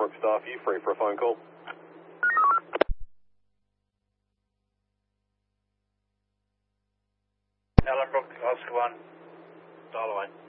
Brooks Staff, you free for a phone call? Alan Brooks, Oscar 1, dial away.